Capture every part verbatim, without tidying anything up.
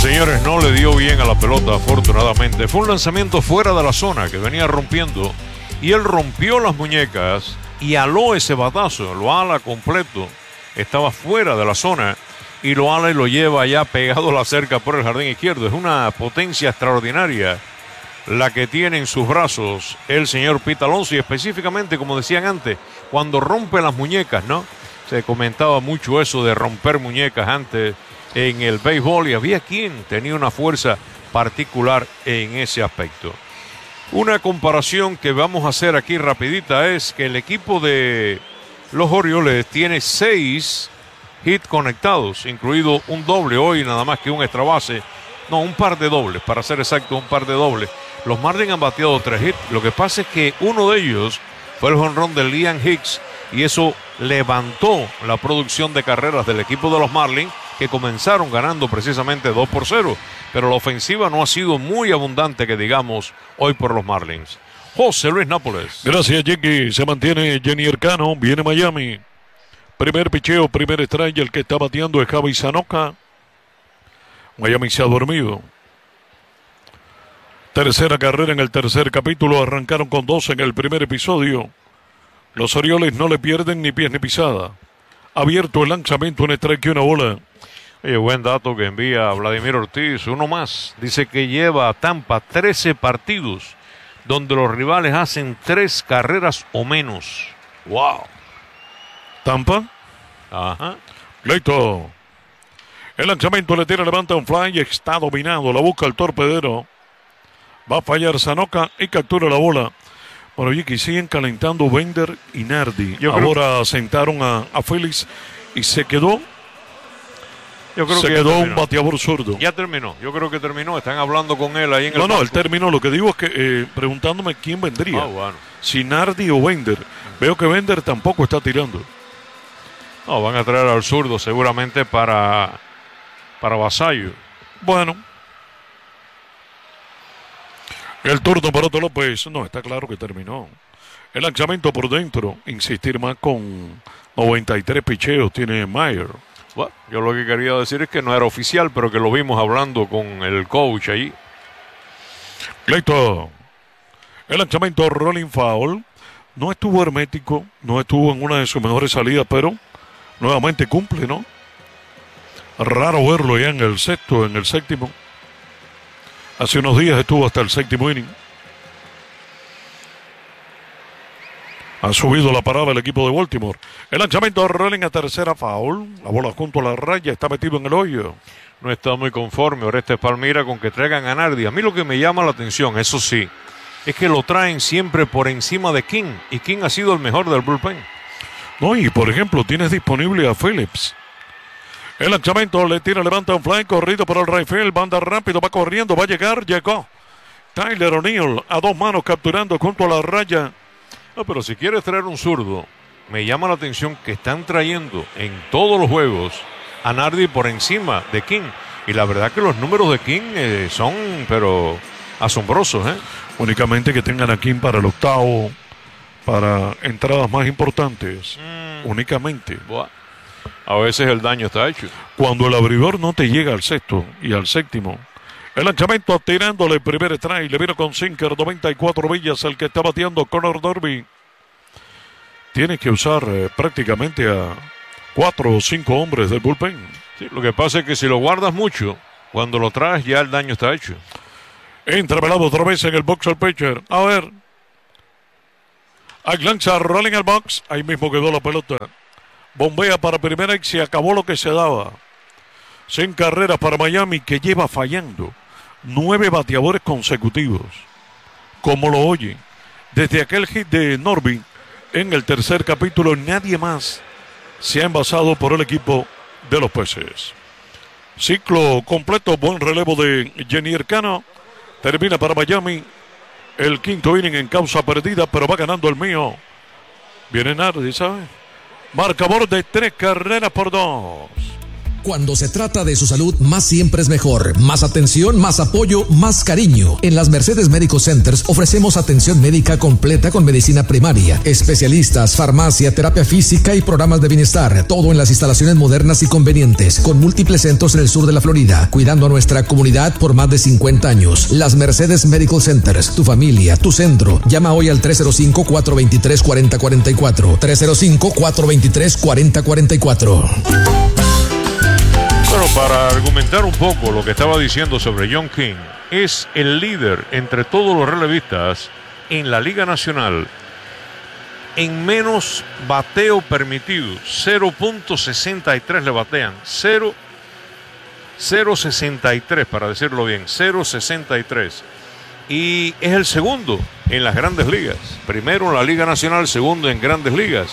señores, no le dio bien a la pelota, afortunadamente. Fue un lanzamiento fuera de la zona que venía rompiendo y él rompió las muñecas y aló ese batazo, lo ala completo. Estaba fuera de la zona y lo ala y lo lleva allá pegado a la cerca por el jardín izquierdo. Es una potencia extraordinaria la que tiene en sus brazos el señor Pete Alonso, y específicamente, como decían antes, cuando rompe las muñecas, ¿no? Se comentaba mucho eso de romper muñecas antes en el béisbol, y había quien tenía una fuerza particular en ese aspecto. Una comparación que vamos a hacer aquí rapidita es que el equipo de los Orioles tiene seis hits conectados, incluido un doble hoy, nada más que un extra base. No, un par de dobles, para ser exacto, un par de dobles. Los Marlins han bateado tres hits. Lo que pasa es que uno de ellos fue el jonrón de Liam Hicks, y eso levantó la producción de carreras del equipo de los Marlins, que comenzaron ganando precisamente dos por cero. Pero la ofensiva no ha sido muy abundante, que digamos, hoy por los Marlins. José Luis Nápoles. Gracias, Jackie. Se mantiene Jenier Cano. Viene Miami. Primer picheo, primer strike. El que está bateando es Javi Sanoka. Miami se ha dormido. Tercera carrera en el tercer capítulo. Arrancaron con dos en el primer episodio. Los Orioles no le pierden ni pies ni pisada. Abierto el lanzamiento, un strike y una bola. Oye, buen dato que envía Vladimir Ortiz. Uno más. Dice que lleva a Tampa trece partidos donde los rivales hacen tres carreras o menos. ¡Wow! Tampa. Ajá. Listo. El lanzamiento le tira, levanta un fly. Está dominado. La busca el torpedero. Va a fallar Sanoka y captura la bola. Bueno, oye, que siguen calentando Bender y Nardi. Yo Ahora creo... sentaron a, a Félix y se quedó. Yo creo se que quedó un bateador zurdo. Ya terminó. Yo creo que terminó. Están hablando con él ahí en el No, banco. no, él terminó. Lo que digo es que eh, preguntándome quién vendría. Ah, bueno. Si Nardi o Bender. Veo que Bender tampoco está tirando. No, van a traer al zurdo seguramente para, para Vasallo. Bueno. El turno para Otto López. No, está claro que terminó. El lanzamiento por dentro. Insistir más con noventa y tres picheos tiene Mayer. Bueno, yo lo que quería decir es que no era oficial, pero que lo vimos hablando con el coach ahí. Listo. El lanzamiento rolling foul. No estuvo hermético. No estuvo en una de sus mejores salidas, pero nuevamente cumple, ¿no? Raro verlo ya en el sexto, en el séptimo. Hace unos días estuvo hasta el séptimo inning. Ha subido la parada el equipo de Baltimore. El lanzamiento rolling a tercera foul. La bola junto a la raya, está metido en el hoyo. No está muy conforme Orestes Palmira con que traigan a Nardi. A mí lo que me llama la atención, eso sí, es que lo traen siempre por encima de King. Y King ha sido el mejor del bullpen. No, y por ejemplo, tienes disponible a Phillips. El lanzamiento le tira, levanta un fly, corrido por el right field, banda rápido, va corriendo, va a llegar, llegó. Tyler O'Neill a dos manos capturando junto a la raya. No, pero si quieres traer un zurdo, me llama la atención que están trayendo en todos los juegos a Nardi por encima de King. Y la verdad que los números de King eh, son, pero asombrosos, ¿eh? Únicamente que tengan a King para el octavo, para entradas más importantes. Mm. Únicamente. Buah. A veces el daño está hecho. Cuando el abridor no te llega al sexto y al séptimo. El lanzamiento tirándole el primer strike. Le vino con sinker, noventa y cuatro millas el que está bateando Connor Derby. Tienes que usar eh, prácticamente a cuatro o cinco hombres del bullpen. Sí, lo que pasa es que si lo guardas mucho, cuando lo traes ya el daño está hecho. Entra velado otra vez en el box el pitcher. A ver. Ahí lanza rolling al box. Ahí mismo quedó la pelota. Bombea para primera y se acabó lo que se daba. Sin carreras para Miami, que lleva fallando nueve bateadores consecutivos. Como lo oye, desde aquel hit de Norby en el tercer capítulo, nadie más se ha envasado por el equipo de los Peces. Ciclo completo, buen relevo de Jenier Cano. Termina para Miami el quinto inning en causa perdida, pero va ganando el mío. Viene Nardi, ¿sabes? Marcador de tres carreras por dos. Cuando se trata de su salud, más siempre es mejor. Más atención, más apoyo, más cariño. En las Mercedes Medical Centers ofrecemos atención médica completa con medicina primaria, especialistas, farmacia, terapia física y programas de bienestar. Todo en las instalaciones modernas y convenientes, con múltiples centros en el sur de la Florida, cuidando a nuestra comunidad por más de cincuenta años. Las Mercedes Medical Centers, tu familia, tu centro. Llama hoy al tres cero cinco, cuatro dos tres, cuatro cero cuatro cuatro. tres cero cinco, cuatro dos tres, cuatro cero cuatro cuatro. Bueno, para argumentar un poco lo que estaba diciendo sobre John King, es el líder entre todos los relevistas en la Liga Nacional en menos bateo permitido. cero punto sesenta y tres le batean. cero punto sesenta y tres para decirlo bien. cero punto sesenta y tres. Y es el segundo en las grandes ligas. Primero en la Liga Nacional, segundo en grandes ligas.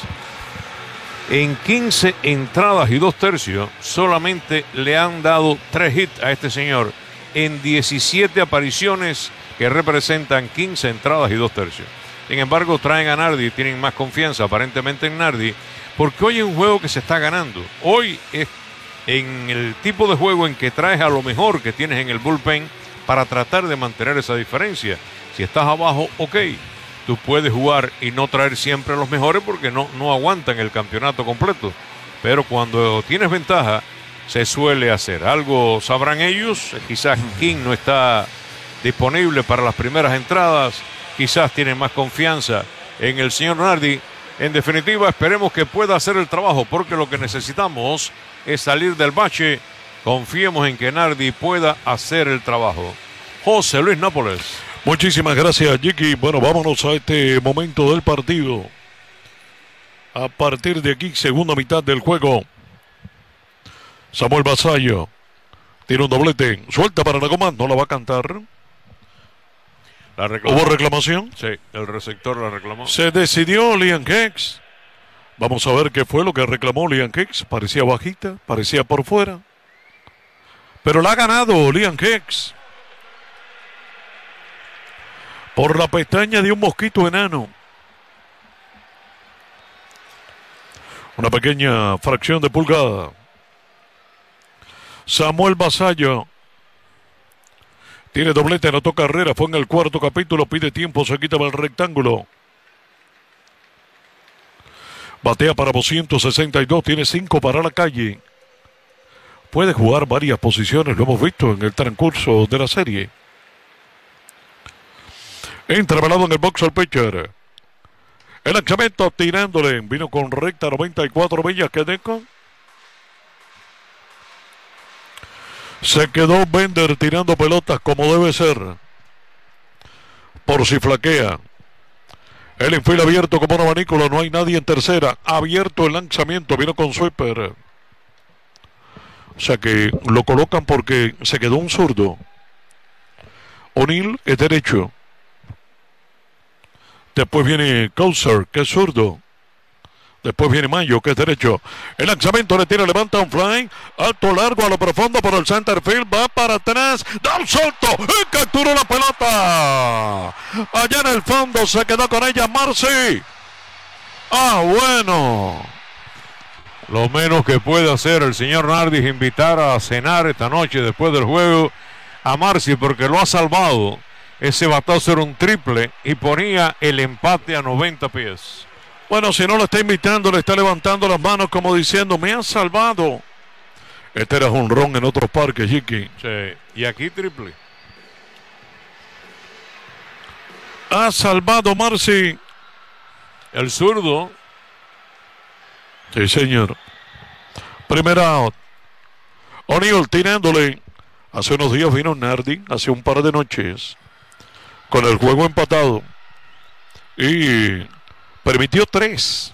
En quince entradas y dos tercios, solamente le han dado tres hits a este señor en diecisiete apariciones que representan quince entradas y dos tercios. Sin embargo, traen a Nardi, tienen más confianza aparentemente en Nardi, porque hoy es un juego que se está ganando. Hoy es en el tipo de juego en que traes a lo mejor que tienes en el bullpen para tratar de mantener esa diferencia. Si estás abajo, ok. Tú puedes jugar y no traer siempre a los mejores porque no, no aguantan el campeonato completo. Pero cuando tienes ventaja, se suele hacer. Algo sabrán ellos. Quizás King no está disponible para las primeras entradas. Quizás tienen más confianza en el señor Nardi. En definitiva, esperemos que pueda hacer el trabajo, porque lo que necesitamos es salir del bache. Confiemos en que Nardi pueda hacer el trabajo. José Luis Nápoles. Muchísimas gracias, Jiki. Bueno, vámonos a este momento del partido. A partir de aquí, segunda mitad del juego. Samuel Basallo tiene un doblete. Suelta para la goma, no la va a cantar. La reclamó. ¿Hubo reclamación? Sí, el receptor la reclamó. Se decidió Liam Hicks. Vamos a ver qué fue lo que reclamó Liam Hicks. Parecía bajita, parecía por fuera. Pero la ha ganado Liam Hicks. Por la pestaña de un mosquito enano. Una pequeña fracción de pulgada. Samuel Basallo tiene doblete, anotó carrera, fue en el cuarto capítulo, pide tiempo, se quita el rectángulo. Batea para doscientos sesenta y dos, tiene cinco para la calle. Puede jugar varias posiciones, lo hemos visto en el transcurso de la serie. Entra balado en el box al pitcher. El lanzamiento tirándole. Vino con recta noventa y cuatro millas. Que deco. Se quedó Bender tirando pelotas como debe ser. Por si flaquea. El infield abierto como un abanico. No hay nadie en tercera. Abierto el lanzamiento. Vino con sweeper. O sea que lo colocan porque se quedó un zurdo. O'Neill es derecho. Después viene Causer, que es zurdo. Después viene Mayo, que es derecho. El lanzamiento le tira, levanta un fly. Alto, largo, a lo profundo por el center field. Va para atrás. Da un salto. Y capturó la pelota. Allá en el fondo se quedó con ella Marcy. Ah, bueno. Lo menos que puede hacer el señor Nardi es invitar a cenar esta noche después del juego a Marcy, porque lo ha salvado. Ese batazo era un triple y ponía el empate a noventa pies. Bueno, si no lo está invitando, le está levantando las manos como diciendo, me han salvado. Este era jonrón en otros parques, Jiki. Sí, y aquí triple. Ha salvado Marcy. El zurdo. Sí, señor. Primera out. O'Neill tirándole. Hace unos días vino Nardi, hace un par de noches, con el juego empatado. Y permitió tres.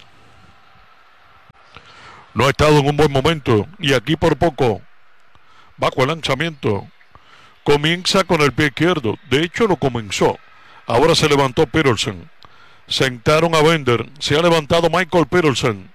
No ha estado en un buen momento. Y aquí por poco, bajo el lanzamiento, comienza con el pie izquierdo. De hecho lo comenzó. Ahora se levantó Peterson. Sentaron a Bender. Se ha levantado Michael Peterson.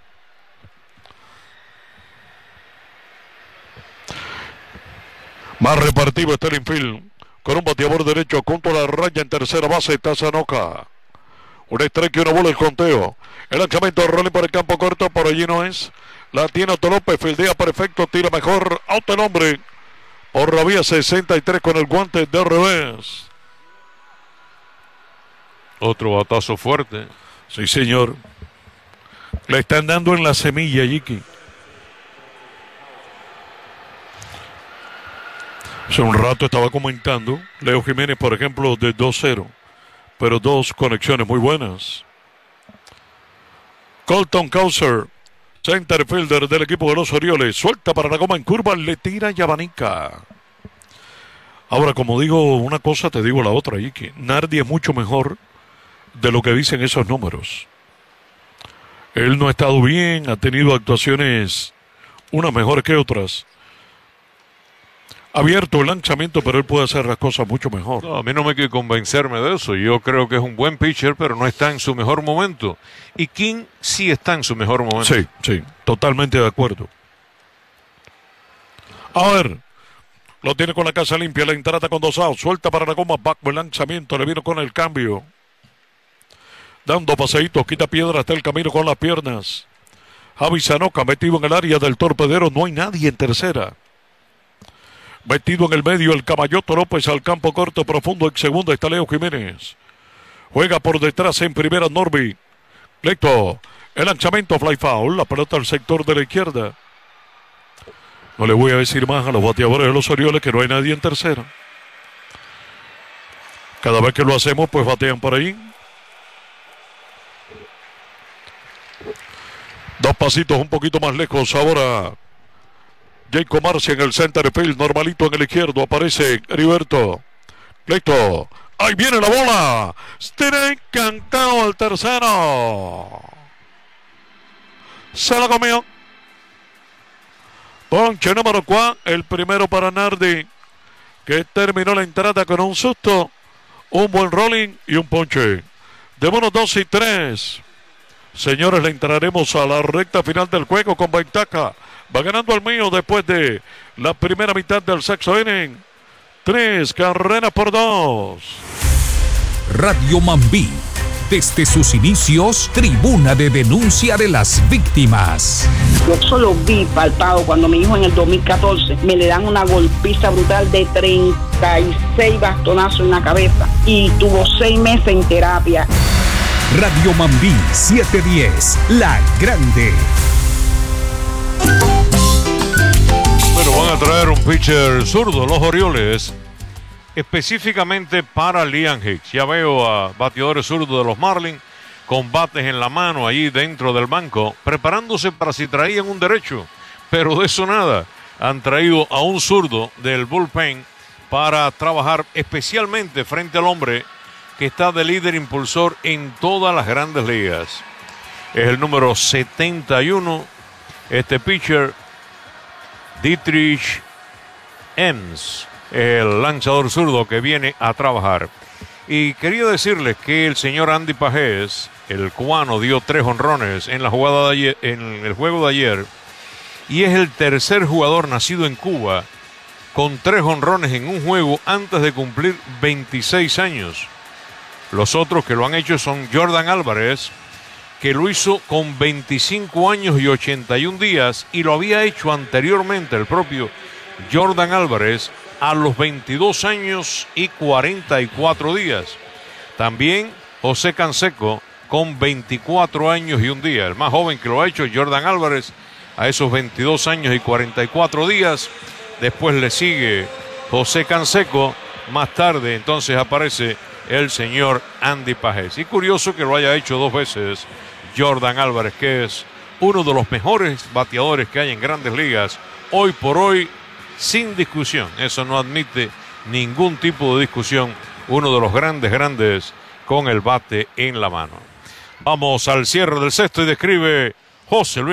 Más repartido está el infield. Con un bateador derecho junto a la raya en tercera base está Sanoka. Un strike y una bola el conteo. El lanzamiento de rolling por el campo corto, por allí no es. La tiene Otto López, fildea perfecto, tira mejor. Out el hombre. Por la vía sesenta y tres con el guante de revés. Otro batazo fuerte. Sí, señor. Le están dando en la semilla, Yiki. Hace un rato estaba comentando Leo Jiménez, por ejemplo, de dos cero. Pero dos conexiones muy buenas. Colton Cowser, center fielder del equipo de los Orioles, suelta para la goma en curva, le tira y abanica. Ahora, como digo una cosa, te digo la otra, Iki. Nardi es mucho mejor de lo que dicen esos números. Él no ha estado bien, ha tenido actuaciones unas mejores que otras. Ha abierto el lanzamiento, pero él puede hacer las cosas mucho mejor. No, a mí no me hay que convencerme de eso. Yo creo que es un buen pitcher, pero no está en su mejor momento. Y King sí está en su mejor momento. Sí, sí, totalmente de acuerdo. A ver, lo tiene con la casa limpia, la entrada con dos outs, suelta para la goma, back el lanzamiento, le vino con el cambio. Dando paseitos, quita piedra hasta el camino con las piernas. Javi Sanoca metido en el área del torpedero, no hay nadie en tercera. Metido en el medio el Caballoto López al campo corto profundo en segunda está Leo Jiménez. Juega por detrás en primera Norby. Lecto, el lanzamiento fly foul, la pelota al sector de la izquierda. No le voy a decir más a los bateadores de los Orioles que no hay nadie en tercera. Cada vez que lo hacemos pues batean por ahí. Dos pasitos un poquito más lejos ahora. Jacob Marcia en el center field, normalito en el izquierdo, aparece Heriberto. Lecto, ahí viene la bola. Strike, cantado al tercero. Se la comió. Ponche número cuatro, el primero para Nardi, que terminó la entrada con un susto, un buen rolling y un ponche. De unos dos y tres. Señores, le entraremos a la recta final del juego con ventaja. Va ganando el mío después de la primera mitad del sexto inning. Tres carreras por dos. Radio Mambí. Desde sus inicios, tribuna de denuncia de las víctimas. Yo solo vi palpado cuando mi hijo en el dos mil catorce me le dan una golpiza brutal de treinta y seis bastonazos en la cabeza y tuvo seis meses en terapia. Radio Mambí setecientos diez, La Grande. Bueno, van a traer un pitcher zurdo, los Orioles, específicamente para Liam Hicks. Ya veo a bateadores zurdos de los Marlins con bates en la mano allí dentro del banco, preparándose para si traían un derecho, pero de eso nada. Han traído a un zurdo del bullpen para trabajar especialmente frente al hombre que está de líder impulsor en todas las grandes ligas. Es el número setenta y uno, este pitcher, Dietrich Ems, el lanzador zurdo que viene a trabajar. Y quería decirles que el señor Andy Pajés, el cubano, dio tres honrones en la jugada de ayer, en el juego de ayer, y es el tercer jugador nacido en Cuba con tres honrones en un juego antes de cumplir veintiséis años. Los otros que lo han hecho son Jordan Álvarez, que lo hizo con veinticinco años y ochenta y un días, y lo había hecho anteriormente el propio Jordan Álvarez a los veintidós años y cuarenta y cuatro días. También José Canseco con veinticuatro años y un día. El más joven que lo ha hecho es Jordan Álvarez a esos veintidós años y cuarenta y cuatro días. Después le sigue José Canseco. Más tarde entonces aparece el señor Andy Pajés. Y curioso que lo haya hecho dos veces Jordan Álvarez, que es uno de los mejores bateadores que hay en grandes ligas hoy por hoy, sin discusión. Eso no admite ningún tipo de discusión. Uno de los grandes, grandes con el bate en la mano. Vamos al cierre del sexto y describe José Luis.